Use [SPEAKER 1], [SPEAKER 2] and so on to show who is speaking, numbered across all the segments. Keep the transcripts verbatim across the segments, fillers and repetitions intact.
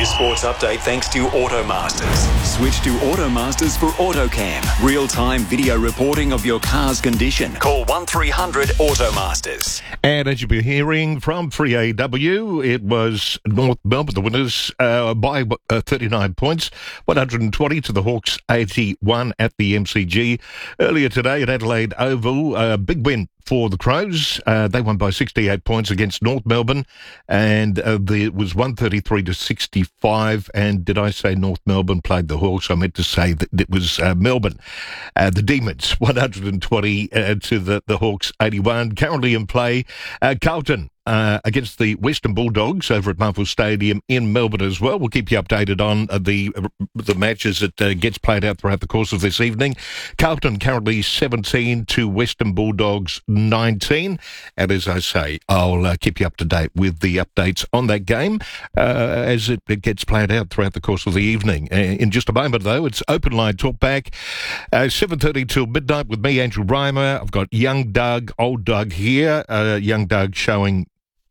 [SPEAKER 1] This sports update thanks to Automasters. Switch to Automasters for AutoCam. Real-time video reporting of your car's condition. Call one three hundred Automasters.
[SPEAKER 2] And as you've been hearing from three A W, it was North Melbourne, the winners uh, by uh, thirty-nine points, one hundred twenty to the Hawks eighty-one at the M C G. Earlier today at Adelaide Oval, a uh, big win for the Crows. Uh, they won by sixty-eight points against North Melbourne, and uh, the, it was one thirty-three to sixty-five. And did I say North Melbourne played the Hawks? I meant to say that it was uh, Melbourne. Uh, the Demons, one hundred twenty uh, to the, the Hawks eighty-one. Currently in play, uh, Carlton Uh, against the Western Bulldogs over at Marvel Stadium in Melbourne as well. We'll keep you updated on uh, the uh, the matches that uh, gets played out throughout the course of this evening. Carlton currently seventeen to Western Bulldogs nineteen. And as I say, I'll uh, keep you up to date with the updates on that game uh, as it, it gets played out throughout the course of the evening. Uh, in just a moment, though, it's Open Line Talkback, uh, seven thirty till midnight with me, Andrew Reimer. I've got Young Doug, Old Doug here. Uh, young Doug showing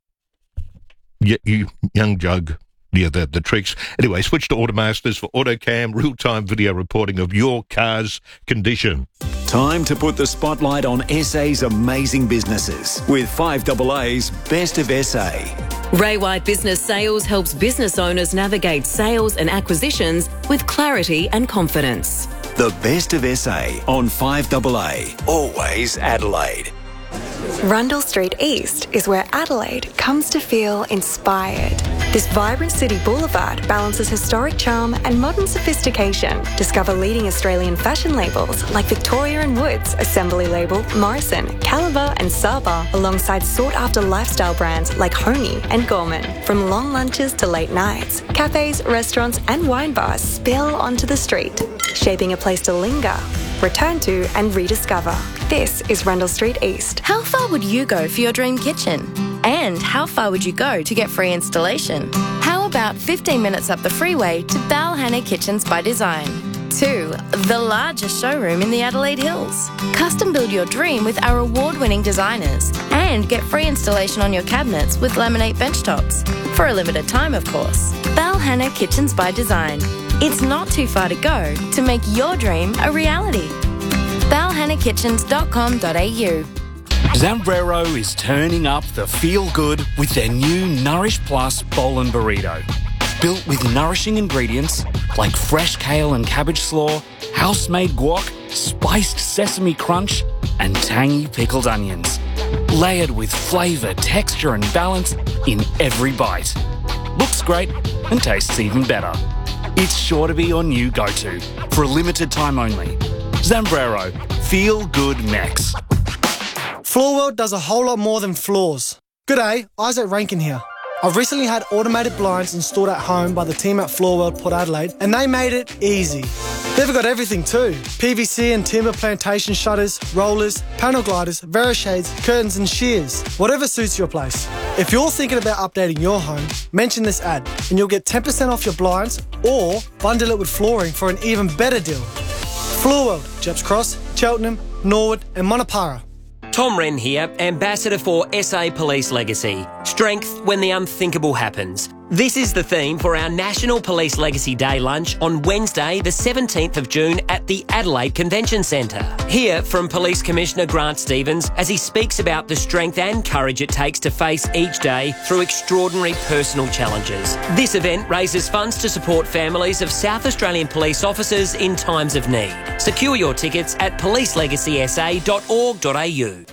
[SPEAKER 2] Yeah, you, young Jug, yeah, the, the tricks. Anyway, switch to Automasters for AutoCam, real-time video reporting of your car's condition.
[SPEAKER 1] Time to put the spotlight on S A's amazing businesses with five A A's Best of S A.
[SPEAKER 3] Ray White Business Sales helps business owners navigate sales and acquisitions with clarity and confidence.
[SPEAKER 1] The Best of S A on five A A, always Adelaide.
[SPEAKER 4] Rundle Street East is where Adelaide comes to feel inspired. This vibrant city boulevard balances historic charm and modern sophistication. Discover leading Australian fashion labels like Victoria and Woods, Assembly Label, Morrison, Caliber and Saba, alongside sought-after lifestyle brands like Honey and Gorman. From long lunches to late nights, cafes, restaurants and wine bars spill onto the street, shaping a place to linger, return to and rediscover. This is Rundle Street East.
[SPEAKER 5] How far would you go for your dream kitchen? And how far would you go to get free installation? How about fifteen minutes up the freeway to Balhanna Kitchens by Design? Two, the largest showroom in the Adelaide Hills. Custom build your dream with our award-winning designers and get free installation on your cabinets with laminate benchtops. For a limited time, of course. Balhanna Kitchens by Design. It's not too far to go to make your dream a reality. balhanna kitchens dot com dot a u.
[SPEAKER 6] Zambrero is turning up the feel-good with their new Nourish Plus Bowl and Burrito. Built with nourishing ingredients like fresh kale and cabbage slaw, house-made guac, spiced sesame crunch, and tangy pickled onions. Layered with flavour, texture and balance in every bite. Looks great and tastes even better. It's sure to be your new go-to for a limited time only. Zambrero, feel good next.
[SPEAKER 7] Floorworld does a whole lot more than floors. G'day, Isaac Rankin here. I've recently had automated blinds installed at home by the team at Floorworld Port Adelaide, and they made it easy. They've got everything too. P V C and timber plantation shutters, rollers, panel gliders, Verishades, curtains and shears. Whatever suits your place. If you're thinking about updating your home, mention this ad and you'll get ten percent off your blinds or bundle it with flooring for an even better deal. Floorworld, Jeps Cross, Cheltenham, Norwood and Monopara.
[SPEAKER 8] Tom Wren here, Ambassador for S A Police Legacy. Strength when the unthinkable happens. This is the theme for our National Police Legacy Day lunch on Wednesday, the seventeenth of June at the Adelaide Convention Centre. Hear from Police Commissioner Grant Stevens as he speaks about the strength and courage it takes to face each day through extraordinary personal challenges. This event raises funds to support families of South Australian police officers in times of need. Secure your tickets at police legacy s a dot org dot a u.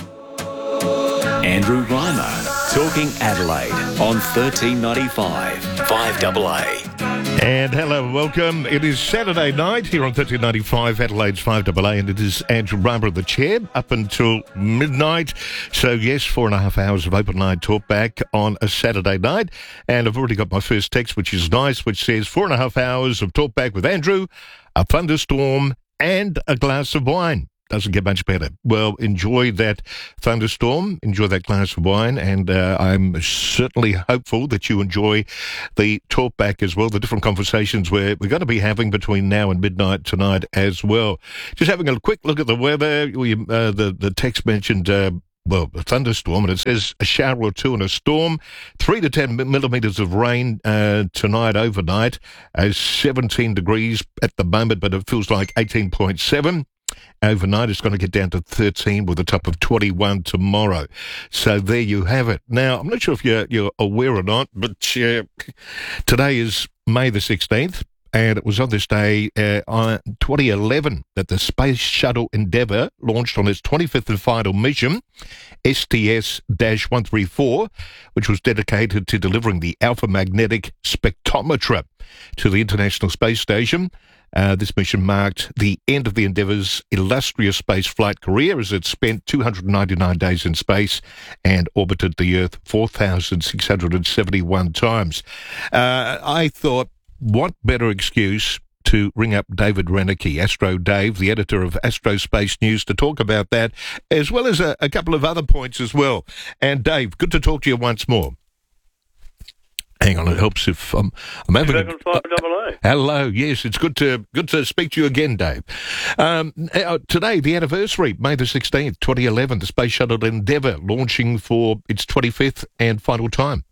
[SPEAKER 1] Andrew Reimer, talking Adelaide on thirteen ninety-five, five A A.
[SPEAKER 2] And hello and welcome. It is Saturday night here on thirteen ninety-five, Adelaide's five A A, and it is Andrew Reimer of the chair up until midnight. So yes, four and a half hours of open line talk back on a Saturday night. And I've already got my first text, which is nice, which says four and a half hours of talk back with Andrew, a thunderstorm and a glass of wine. Doesn't get much better. Well, enjoy that thunderstorm, enjoy that glass of wine, and uh, I'm certainly hopeful that you enjoy the talk back as well, the different conversations we're, we're going to be having between now and midnight tonight as well. Just having a quick look at the weather. We, uh, the, the text mentioned uh, well, a thunderstorm, and it says a shower or two and a storm. Three to ten millimetres of rain uh, tonight, overnight. Uh, seventeen degrees at the moment, but it feels like eighteen point seven. Overnight, it's going to get down to thirteen with a top of twenty-one tomorrow. So there you have it. Now, I'm not sure if you're, you're aware or not, but uh, today is May the sixteenth. And it was on this day, uh, on twenty eleven, that the Space Shuttle Endeavour launched on its twenty-fifth and final mission, S T S one thirty-four, which was dedicated to delivering the Alpha Magnetic Spectrometer to the International Space Station. Uh, this mission marked the end of the Endeavour's illustrious space flight career, as it spent two hundred ninety-nine days in space and orbited the Earth four thousand six hundred seventy-one times. Uh, I thought, what better excuse to ring up David Renicky, Astro Dave, the editor of Astro Space News, to talk about that, as well as a, a couple of other points as well. And Dave, good to talk to you once more. Hang on, it helps if um, I'm having a, uh, hello. Yes, it's good to good to speak to you again, Dave. Um, uh, today, the anniversary, May the sixteenth, twenty eleven, the Space Shuttle Endeavour launching for its twenty-fifth and final time.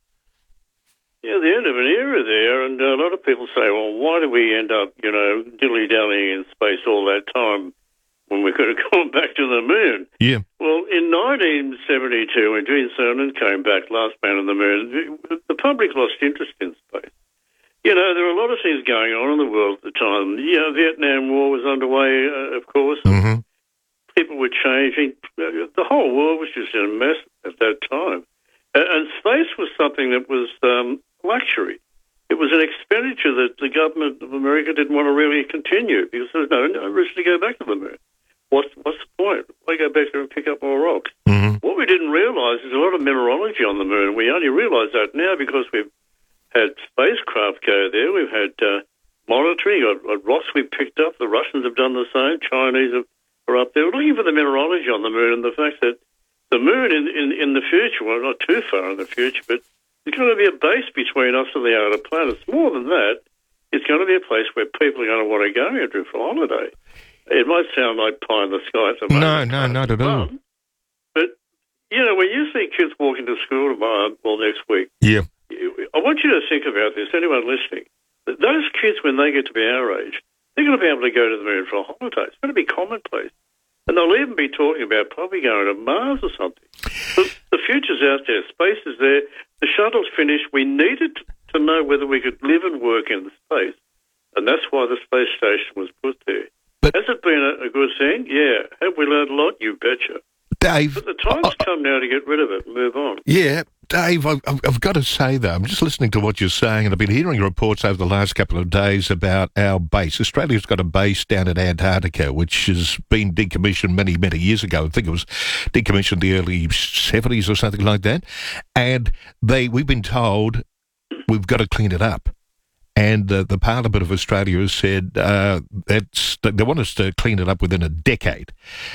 [SPEAKER 9] Yeah, the end of an era there, and a lot of people say, well, why do we end up, you know, dilly-dallying in space all that time when we could have gone back to the moon?
[SPEAKER 2] Yeah.
[SPEAKER 9] Well, in nineteen seventy-two, when Gene Cernan came back, last man on the moon, the public lost interest in space. You know, there were a lot of things going on in the world at the time. You know, Vietnam War was underway, uh, of course.
[SPEAKER 2] Mm-hmm.
[SPEAKER 9] People were changing. The whole world was just in a mess at that time. And space was something that was um, luxury. It was an expenditure that the government of America didn't want to really continue because there was no, no risk to go back to the moon. What's, what's the point? Why go back there and pick up more rocks?
[SPEAKER 2] Mm-hmm.
[SPEAKER 9] What we didn't realise is a lot of mineralogy on the moon. We only realise that now because we've had spacecraft go there. We've had uh, monitoring, uh, rocks we've picked up. The Russians have done the same. Chinese have, are up there. We're looking for the mineralogy on the moon, and the fact that the moon in, in, in the future, well, not too far in the future, but it's going to be a base between us and the outer planets. More than that, it's going to be a place where people are going to want to go into for a holiday. It might sound like pie in the sky at the moment.
[SPEAKER 2] No, no, not at all.
[SPEAKER 9] But, you know, when you see kids walking to school tomorrow, well, next week,
[SPEAKER 2] yeah,
[SPEAKER 9] I want you to think about this, anyone listening. Those kids, when they get to be our age, they're going to be able to go to the moon for a holiday. It's going to be commonplace. And they'll even be talking about probably going to Mars or something. But the future's out there. Space is there. The shuttle's finished. We needed to know whether we could live and work in space. And that's why the space station was put there. But has it been a, a good thing? Yeah. Have we learned a lot? You betcha.
[SPEAKER 2] Dave.
[SPEAKER 9] But the time's uh, come now to get rid of it and move on.
[SPEAKER 2] Yeah. Dave, I've, I've got to say, though, I'm just listening to what you're saying, and I've been hearing reports over the last couple of days about our base. Australia's got a base down at Antarctica, which has been decommissioned many, many years ago. I think it was decommissioned in the early seventies or something like that. And they, we've been told we've got to clean it up. And uh, the Parliament of Australia has said uh, that's, they want us to clean it up within a decade.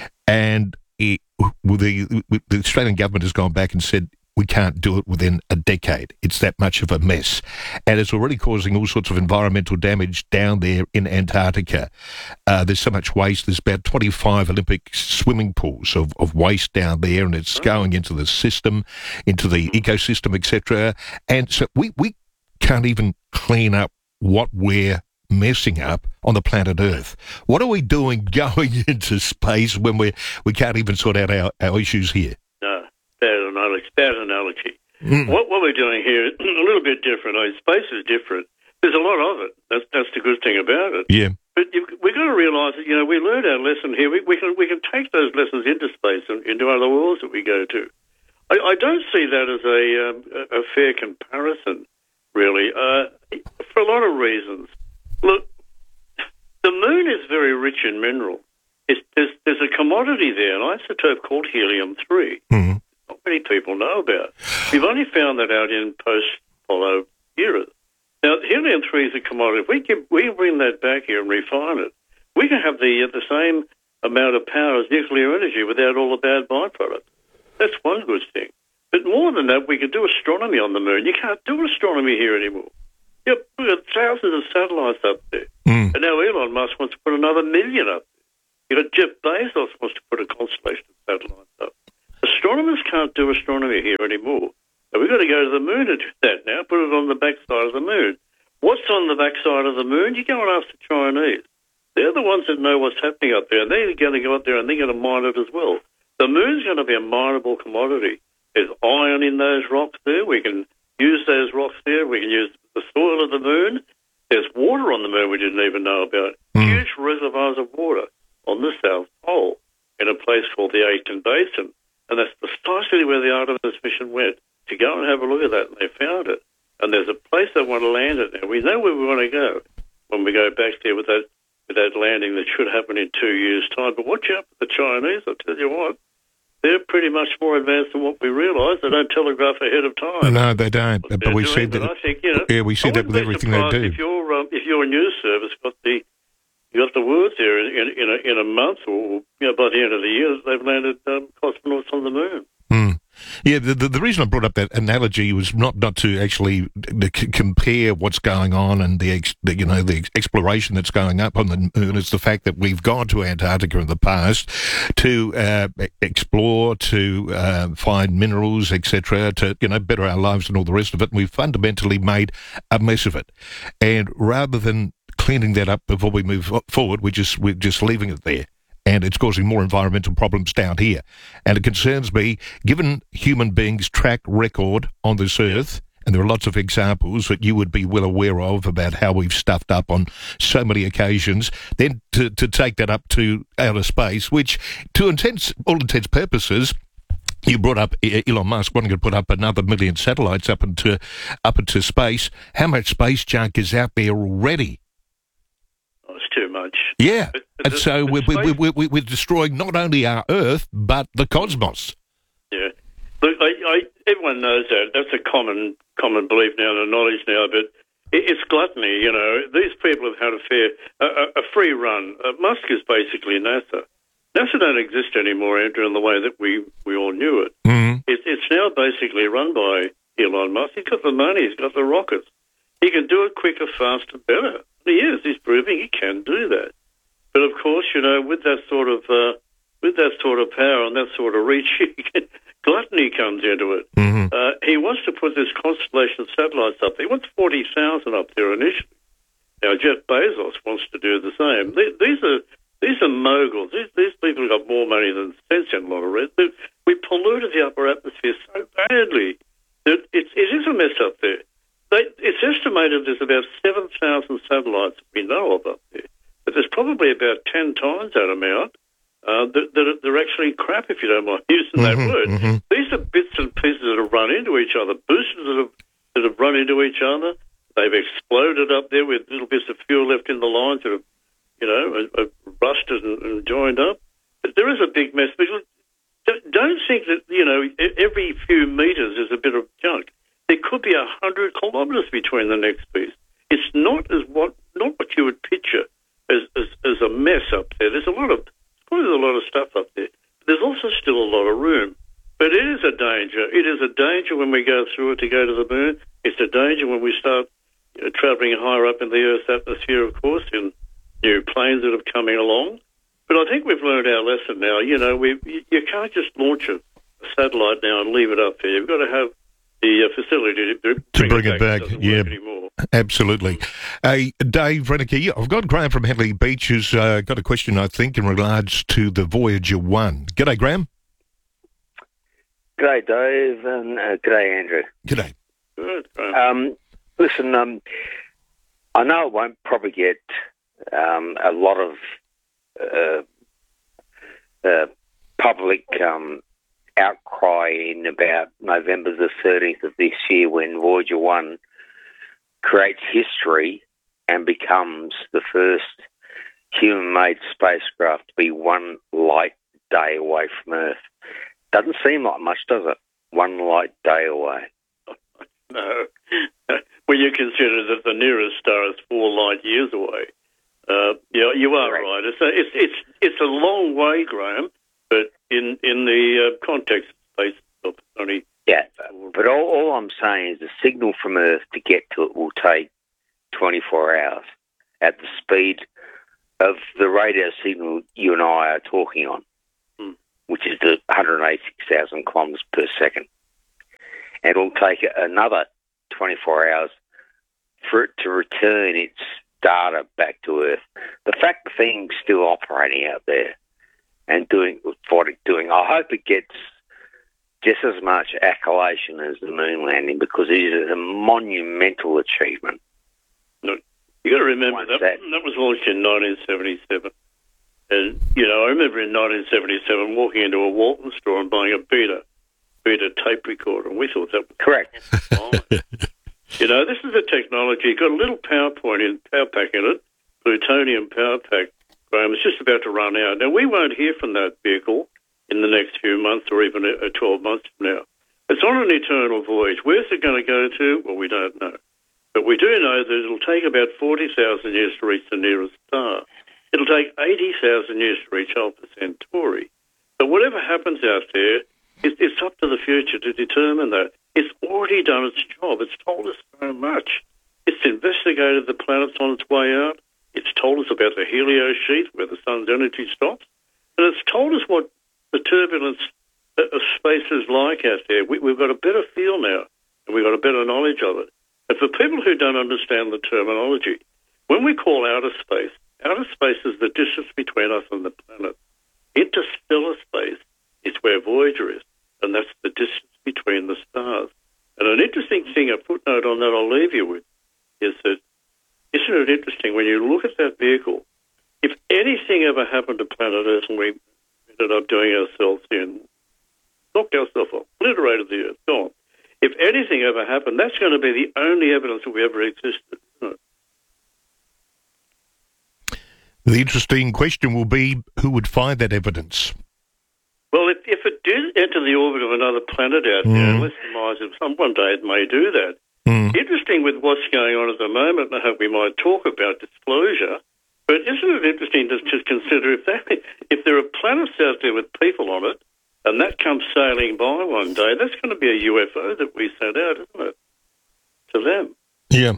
[SPEAKER 2] And it, the, the Australian government has gone back and said, we can't do it within a decade. It's that much of a mess. And it's already causing all sorts of environmental damage down there in Antarctica. Uh, there's so much waste. There's about twenty-five Olympic swimming pools of, of waste down there, and it's going into the system, into the ecosystem, et cetera. And so we, we can't even clean up what we're messing up on the planet Earth. What are we doing going into space when we we can't even sort out our, our issues here?
[SPEAKER 9] No. Bad analogy. Bad analogy.
[SPEAKER 2] Mm.
[SPEAKER 9] What, what we're doing here is a little bit different. I mean, space is different. There's a lot of it. That's that's the good thing about it.
[SPEAKER 2] Yeah.
[SPEAKER 9] But you've, we've got to realise that, you know, we learned our lesson here. We, we can we can take those lessons into space and into other worlds that we go to. I, I don't see that as a um, a fair comparison, really, uh, for a lot of reasons. Look, the moon is very rich in minerals. It's, there's, there's a commodity there, an isotope called helium three.
[SPEAKER 2] Mm-hmm.
[SPEAKER 9] Not many people know about. We've only found that out in post-Apollo eras. Now, helium three is a commodity. If we can, we bring that back here and refine it, we can have the uh, the same amount of power as nuclear energy without all the bad byproducts. That's one good thing. But more than that, we can do astronomy on the moon. You can't do astronomy here anymore. Yep, we've got thousands of satellites up there.
[SPEAKER 2] Mm.
[SPEAKER 9] And now Elon Musk wants to put another million up there. You've got Jeff Bezos wants to put a constellation of satellites up. Astronomers can't do astronomy here anymore. So we've got to go to the moon to do that now, put it on the backside of the moon. What's on the backside of the moon? You go and ask the Chinese. They're the ones that know what's happening up there. They're going to go up there and they're going to mine it as well. The moon's going to be a mineable commodity. There's iron in those rocks there. We can use those rocks there. We can use the soil of the moon. There's water on the moon we didn't even know about. Mm. Huge reservoirs of water on the South Pole in a place called the Aitken Basin. And that's precisely where the Artemis mission went, to go and have a look at that, and they found it. And there's a place they want to land it now. We know where we want to go when we go back there with that with that landing that should happen in two years' time. But watch out for the Chinese, I'll tell you what. They're pretty much more advanced than what we realise. They don't telegraph ahead of time.
[SPEAKER 2] No, they don't. But, but we
[SPEAKER 9] doing,
[SPEAKER 2] see
[SPEAKER 9] but
[SPEAKER 2] that.
[SPEAKER 9] I think, you know,
[SPEAKER 2] yeah, we see that with everything they do.
[SPEAKER 9] If your um, if your news service got the you got the words there in in, in, a, in a month or you know, by the end of the year, they've landed um, cosmonauts on the moon.
[SPEAKER 2] Mm. Yeah, the, the the reason I brought up that analogy was not, not to actually to c- compare what's going on and the, ex, the you know the exploration that's going up on the moon. It's the fact that we've gone to Antarctica in the past to uh, explore, to uh, find minerals, et cetera, to you know better our lives and all the rest of it. And we've fundamentally made a mess of it. And rather than cleaning that up before we move forward, we just we're just leaving it there. And it's causing more environmental problems down here. And it concerns me, given human beings' track record on this earth, and there are lots of examples that you would be well aware of about how we've stuffed up on so many occasions, then to, to take that up to outer space, which, to intents, all intents purposes, you brought up Elon Musk wanting to put up another million satellites up into, up into space. How much space junk is out there already?
[SPEAKER 9] It's too much.
[SPEAKER 2] Yeah,
[SPEAKER 9] but, but
[SPEAKER 2] and
[SPEAKER 9] the,
[SPEAKER 2] so
[SPEAKER 9] the
[SPEAKER 2] we're,
[SPEAKER 9] space...
[SPEAKER 2] we're, we're, we're destroying not only our Earth, but the cosmos.
[SPEAKER 9] Yeah. Look, I, I, everyone knows that. That's a common common belief now, the knowledge now, but it, it's gluttony, you know. These people have had a fair, a, a free run. Uh, Musk is basically NASA. NASA don't exist anymore, Andrew, in the way that we, we all knew it.
[SPEAKER 2] Mm-hmm.
[SPEAKER 9] it. It's now basically run by Elon Musk. He's got the money. He's got the rockets. He can do it quicker, faster, better. He is. He's proving he can do that. But of course, you know, with that sort of uh, with that sort of power and that sort of reach, gluttony comes into it.
[SPEAKER 2] Mm-hmm.
[SPEAKER 9] Uh, he wants to put this constellation of satellites up there. He wants forty thousand up there initially. Now, Jeff Bezos wants to do the same. These are these are moguls. These, these people have got more money than sense in a lot of red. We polluted the upper atmosphere so badly that it's, it is a mess up there. They, it's estimated there's about seven thousand satellites we know of up there, but there's probably about ten times that amount uh, that, that are, they're actually crap, if you don't mind using that
[SPEAKER 2] mm-hmm,
[SPEAKER 9] word.
[SPEAKER 2] Mm-hmm.
[SPEAKER 9] These are bits and pieces that have run into each other, boosters that have, that have run into each other. They've exploded up there with little bits of fuel left in the lines that have, you know, are, are rusted and, and joined up. But there is a big mess. Because don't think that, you know, every few metres is a bit of junk. There could be a hundred kilometres between the next piece. It's not as what not what you would picture as, as as a mess up there. There's a lot of there's a lot of stuff up there. But there's also still a lot of room. But it is a danger. It is a danger when we go through it to go to the moon. It's a danger when we start you know, travelling higher up in the Earth's atmosphere, of course, in new planes that are coming along. But I think we've learned our lesson now. You know, we you can't just launch a satellite now and leave it up there. You've got to have the uh, facility to bring,
[SPEAKER 2] to bring it back.
[SPEAKER 9] It back.
[SPEAKER 2] Yeah,
[SPEAKER 9] anymore.
[SPEAKER 2] Absolutely. Hey, Dave Reneke, I've got Graham from Henley Beach who's uh, got a question, I think, in regards to the Voyager one. G'day, Graham.
[SPEAKER 10] G'day, Dave, and uh, g'day, Andrew.
[SPEAKER 2] G'day.
[SPEAKER 9] Good.
[SPEAKER 10] Um, listen, um, I know it won't probably get um, a lot of uh, uh, public um, outcry in about November the thirteenth of this year when Voyager one creates history and becomes the first human-made spacecraft to be one light day away from Earth. Doesn't seem like much, does it? One light day away.
[SPEAKER 9] No. When you consider that the nearest star is four light years away. Uh, yeah, you are right. right. It's, a, it's it's it's a long way, Graham, but in in the uh, context of space, it's only...
[SPEAKER 10] Yeah, but all, all I'm saying is the signal from Earth to get to it will take twenty-four hours at the speed of the radio signal you and I are talking on.
[SPEAKER 9] Hmm.
[SPEAKER 10] which is the one hundred eighty-six thousand kilometres per second. And it'll take another twenty-four hours for it to return its data back to Earth. The fact the thing's still operating out there and doing what it's doing, I hope it gets just as much accolation as the moon landing, because it is a monumental achievement.
[SPEAKER 9] Look, you got to remember that, that that was launched in nineteen seventy-seven. And, you know, I remember in nineteen seventy-seven walking into a Walton store and buying a beta, beta tape recorder, and we thought that was
[SPEAKER 10] correct.
[SPEAKER 9] You know, this is a technology, got a little power point in, power pack in it, plutonium power pack, Graham. It's just about to run out. Now, we won't hear from that vehicle in the next few months or even uh, twelve months from now. It's on an eternal voyage. Where's it going to go to? Well, we don't know. But we do know that it'll take about forty thousand years to reach the nearest star. It'll take eighty thousand years to reach Alpha Centauri. But whatever happens out there, it, it's up to the future to determine that. It's already done its job. It's told us so much. It's investigated the planets on its way out. It's told us about the helio sheath where the sun's energy stops. And it's told us what the turbulence of space is like out there. We, we've got a better feel now, and we've got a better knowledge of it. And for people who don't understand the terminology, when we call outer space, outer space is the distance between us and the planet. Interstellar space is where Voyager is, and that's the distance between the stars. And an interesting thing, a footnote on that I'll leave you with, is that, isn't it interesting, when you look at that vehicle, if anything ever happened to planet Earth and we ended up doing ourselves in, knocked ourselves off, obliterated the Earth, gone. If anything ever happened, that's going to be the only evidence that we ever existed. Isn't it?
[SPEAKER 2] The interesting question will be, who would find that evidence?
[SPEAKER 9] Well, if, if it did enter the orbit of another planet out
[SPEAKER 2] mm.
[SPEAKER 9] there, unless the minds of some, one day it may do that.
[SPEAKER 2] Mm.
[SPEAKER 9] Interesting with what's going on at the moment, and I hope we might talk about disclosure, but isn't it interesting to just consider if that, if there are planets out there with people on it, and that comes sailing by one day, that's going to be a U F O that we send out, isn't it, to them?
[SPEAKER 2] Yeah.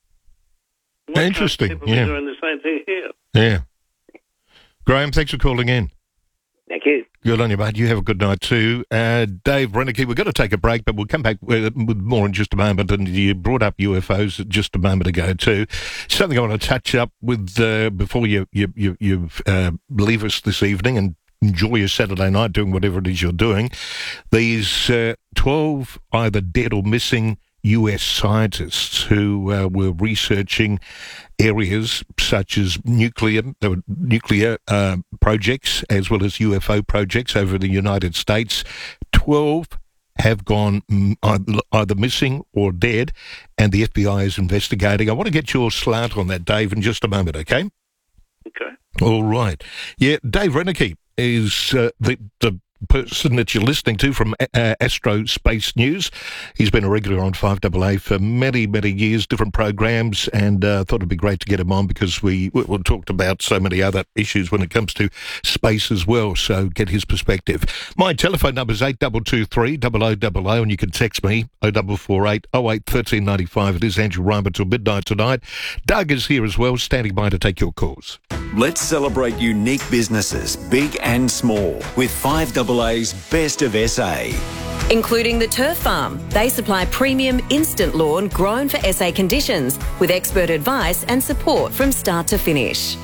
[SPEAKER 9] Why
[SPEAKER 2] interesting,
[SPEAKER 9] people
[SPEAKER 2] yeah.
[SPEAKER 9] are doing the same thing here.
[SPEAKER 2] Yeah. Graham, thanks for calling in.
[SPEAKER 10] Thank you.
[SPEAKER 2] Good on you, mate. You have a good night too. Uh, Dave Reneke, we're going to take a break, but we'll come back with, with more in just a moment. And you brought up U F Os just a moment ago too. Something I want to touch up with uh, before you you you, you uh, leave us this evening and enjoy your Saturday night doing whatever it is you're doing. These uh, twelve either dead or missing U S scientists who uh, were researching areas such as nuclear uh, nuclear uh, projects as well as U F O projects over the United States. twelve have gone either missing or dead, and the F B I is investigating. I want to get your slant on that, Dave, in just a moment, okay?
[SPEAKER 9] Okay.
[SPEAKER 2] All right. Yeah, Dave Reneke is uh, the, the person that you're listening to from uh, Astro Space News. He's been a regular on five A A for many, many years, different programs, and uh, thought it'd be great to get him on because we, we, we talked about so many other issues when it comes to space as well, so get his perspective. My telephone number is eight two two three, zero zero zero zero, and you can text me oh four four eight, oh eight, one three nine five. It is Andrew Ryan till midnight tonight. Doug is here as well, standing by to take your calls.
[SPEAKER 1] Let's celebrate unique businesses, big and small, with five A A's Best of S A.
[SPEAKER 3] Including the Turf Farm. They supply premium instant lawn grown for S A conditions with expert advice and support from start to finish.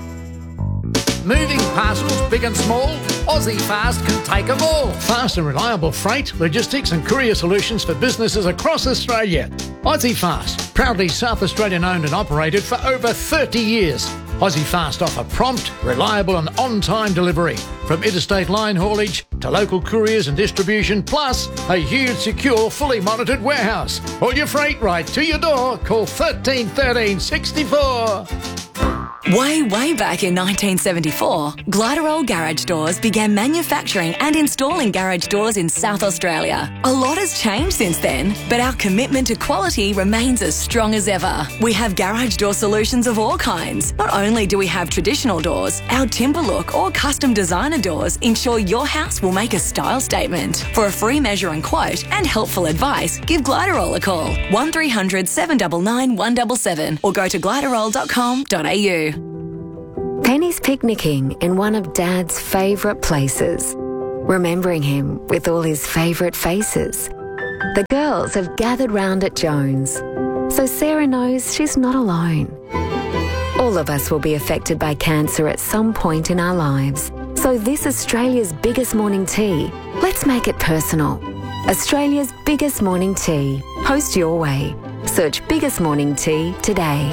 [SPEAKER 11] Moving parcels, big and small, Aussie Fast can take them all. Fast and reliable freight, logistics and courier solutions for businesses across Australia. Aussie Fast, proudly South Australian owned and operated for over thirty years. Aussie Fast offer prompt, reliable and on-time delivery, from interstate line haulage to local couriers and distribution, plus a huge, secure, fully monitored warehouse. All your freight right to your door. Call thirteen thirteen sixty-four.
[SPEAKER 12] Way, way back in nineteen seventy-four, Gliderol Garage Doors began manufacturing and installing garage doors in South Australia. A lot has changed since then, but our commitment to quality remains as strong as ever. We have garage door solutions of all kinds. Not only do we have traditional doors, our timber look or custom designer doors ensure your house will make a style statement. For a free measure and quote and helpful advice, give Gliderol a call, one three hundred, seven nine nine, one seven seven, or go to gliderol dot com dot a u.
[SPEAKER 13] Penny's picnicking in one of Dad's favourite places. remembering him with all his favourite faces. The girls have gathered round at Jones, so Sarah knows she's not alone. All of us will be affected by cancer at some point in our lives. So this Australia's biggest morning tea, let's make it personal. Australia's biggest morning tea. Post your way. Search Biggest Morning Tea today.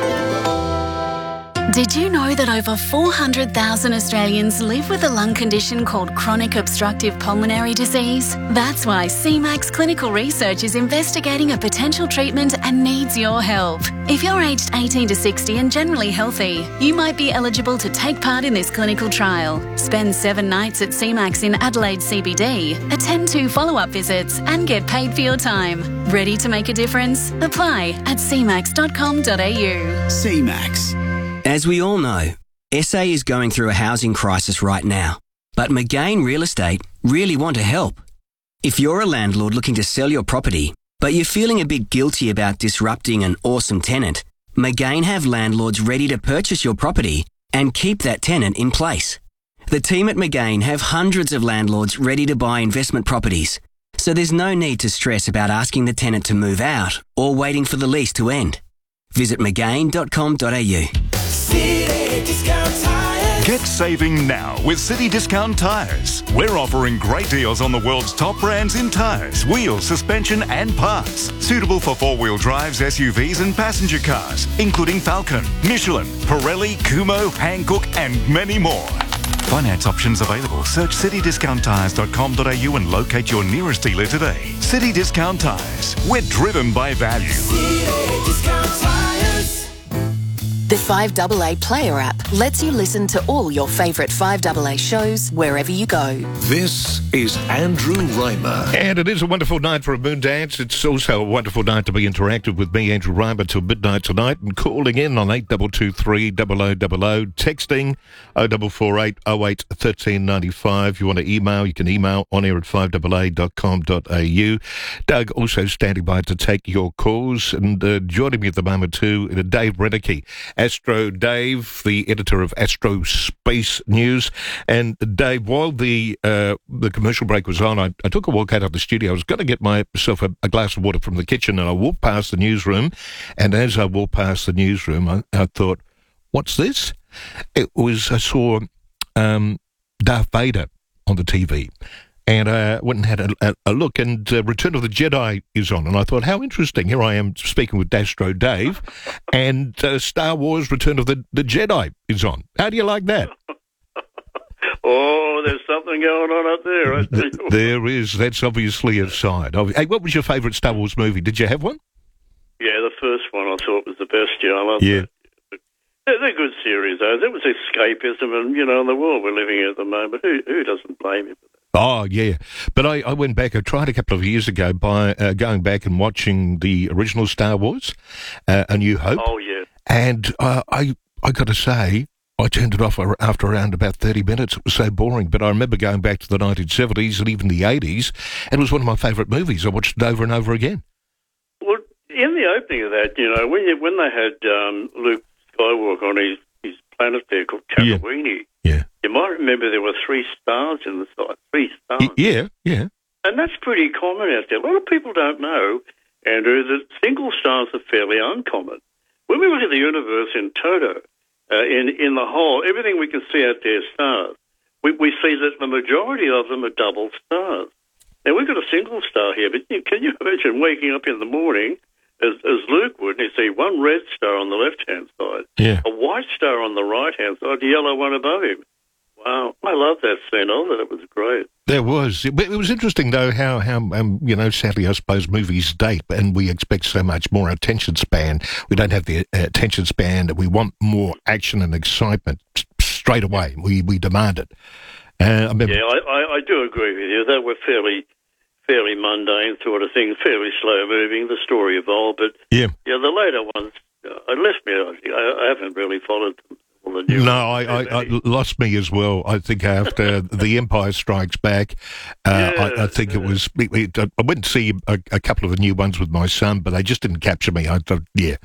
[SPEAKER 14] Did you know that over four hundred thousand Australians live with a lung condition called chronic obstructive pulmonary disease? That's why C MAX Clinical Research is investigating a potential treatment and needs your help. If you're aged eighteen to sixty and generally healthy, you might be eligible to take part in this clinical trial. Spend seven nights at C MAX in Adelaide C B D, attend two follow-up visits and get paid for your time. Ready to make a difference? Apply at c max dot com dot a u.
[SPEAKER 15] C MAX.
[SPEAKER 16] As we all know, S A is going through a housing crisis right now, but McGain Real Estate really want to help. If you're a landlord looking to sell your property, but you're feeling a bit guilty about disrupting an awesome tenant, McGain have landlords ready to purchase your property and keep that tenant in place. The team at McGain have hundreds of landlords ready to buy investment properties, so there's no need to stress about asking the tenant to move out or waiting for the lease to end. Visit mcgain dot com dot a u.
[SPEAKER 17] City Discount Tires.
[SPEAKER 1] Get saving now with City Discount Tires. We're offering great deals on the world's top brands in tyres, wheels, suspension and parts. Suitable for four-wheel drives, S U Vs and passenger cars, including Falcon, Michelin, Pirelli, Kumho, Hankook and many more. Finance options available. Search city discount tires dot com dot a u and locate your nearest dealer today. City Discount Tires. We're driven by value.
[SPEAKER 17] City Discount Tires.
[SPEAKER 18] The five A A Player app lets you listen to all your favourite five A A shows wherever you go.
[SPEAKER 2] This is Andrew Reimer. And it is a wonderful night for a moon dance. It's also a wonderful night to be interactive with me, Andrew Reimer, till midnight tonight, and calling in on eight two two three, double oh double oh, texting oh four four eight, oh eight, one three nine five. If you want to email, you can email on air at five A A dot com dot a u. Doug also standing by to take your calls, and uh, joining me at the moment too, uh, Dave Reneke. Astro Dave, the editor of Astro Space News. And Dave, while the uh, the commercial break was on, I, I took a walk out of the studio. I was going to get myself a, a glass of water from the kitchen, and I walked past the newsroom. And as I walked past the newsroom, I, I thought, what's this? It was, I saw um, Darth Vader on the T V. And I uh, went and had a, a, a look, and uh, Return of the Jedi is on. And I thought, how interesting. Here I am speaking with Astro Dave, and uh, Star Wars Return of the, the Jedi is on. How do you like that?
[SPEAKER 9] Oh, there's something going on up there. I
[SPEAKER 2] Th- there is. That's obviously a side. Hey, what was your favourite Star Wars movie? Did you have one?
[SPEAKER 9] Yeah, the first one I thought was the best. Yeah, I love
[SPEAKER 2] yeah.
[SPEAKER 9] that. They're, they're good series, though. That was escapism, and, you know, in the world we're living in at the moment, who, who doesn't blame you for that?
[SPEAKER 2] Oh, yeah. But I, I went back, I tried a couple of years ago by uh, going back and watching the original Star Wars, uh, A New Hope.
[SPEAKER 9] Oh, yeah.
[SPEAKER 2] And uh, I I got to say, I turned it off after around about thirty minutes. It was so boring. But I remember going back to the nineteen seventies and even the eighties, and it was one of my favourite movies. I watched it over and over again.
[SPEAKER 9] Well, in the opening of that, you know, when you, when they had um, Luke Skywalker on his, his planet there called Tatooine,
[SPEAKER 2] yeah.
[SPEAKER 9] you might remember there were three stars in the side, three stars.
[SPEAKER 2] Y- yeah, yeah.
[SPEAKER 9] And that's pretty common out there. A lot of people don't know, Andrew, that single stars are fairly uncommon. When we look at the universe in toto, uh, in, in the whole, everything we can see out there is stars. We, we see that the majority of them are double stars. Now, we've got a single star here, but can you imagine waking up in the morning, as, as Luke would, and you see one red star on the left-hand side,
[SPEAKER 2] yeah.
[SPEAKER 9] a white star on the right-hand side, a yellow one above him. Wow, I love that scene. I thought it was great.
[SPEAKER 2] There was. It, it was interesting, though, how, how um, you know, sadly, I suppose movies date, and we expect so much more attention span. We don't have the uh, attention span that we want more action and excitement straight away. We we demand it. Uh, I remember,
[SPEAKER 9] yeah, I, I, I do agree with you. They were fairly fairly mundane sort of things, fairly slow moving. The story evolved, but
[SPEAKER 2] yeah,
[SPEAKER 9] yeah, the later ones, uh, it left me. I, I haven't really followed them.
[SPEAKER 2] No, I, I, I lost me as well. I think after The Empire Strikes Back, uh, yeah, I, I think yeah. it was. It, it, I went to see a, a couple of the new ones with my son, but they just didn't capture me. I thought, yeah.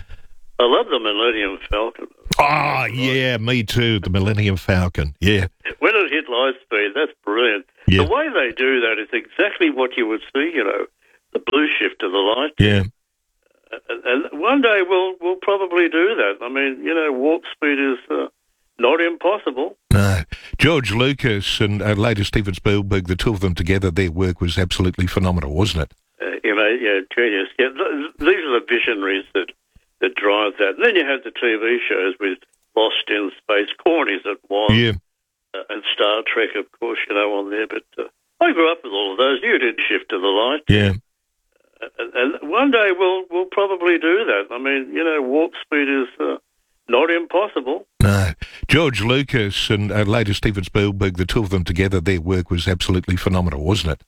[SPEAKER 9] I love the Millennium Falcon.
[SPEAKER 2] Oh, yeah, me too. The Millennium Falcon, yeah.
[SPEAKER 9] When it hit light speed, that's brilliant.
[SPEAKER 2] Yeah.
[SPEAKER 9] The way they do that is exactly what you would see, you know, the blue shift of the light.
[SPEAKER 2] Yeah.
[SPEAKER 9] And, and one day we'll we'll probably do that. I mean, you know, warp speed is uh, not impossible.
[SPEAKER 2] No. George Lucas and uh, later Steven Spielberg, the two of them together, their work was absolutely phenomenal, wasn't it?
[SPEAKER 9] Uh, you know, yeah, genius. Yeah, th- these are the visionaries that, that drive that. And then you had the T V shows with Lost in Space, corny as it was.
[SPEAKER 2] Yeah.
[SPEAKER 9] Uh, and Star Trek, of course, you know, on there. But uh, I grew up with all of those. You did Shift to the Light.
[SPEAKER 2] Yeah.
[SPEAKER 9] Uh, and, and one day we'll we'll probably do that. I mean, you know, warp speed is uh, not impossible.
[SPEAKER 2] No. George Lucas and uh, later Steven Spielberg, the two of them together, their work was absolutely phenomenal, wasn't it?